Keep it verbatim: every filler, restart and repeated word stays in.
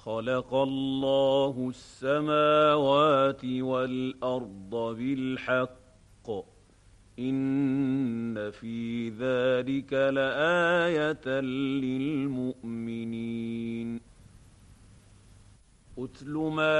خلق الله السماوات والأرض بالحق إن في ذلك لآية للمؤمنين. أتل ما